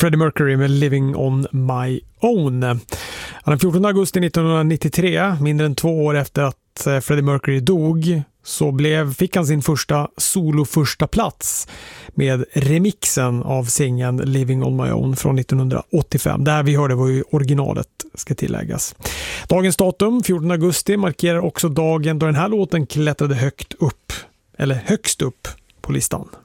Freddie Mercury med Living on My Own. Den 14 augusti 1993, mindre än 2 år efter att Freddie Mercury dog, så fick han sin första plats med remixen av singeln Living on My Own från 1985. Det här vi hörde var ju originalet, ska tilläggas. Dagens datum, 14 augusti, markerar också dagen då den här låten klättrade högst upp på listan.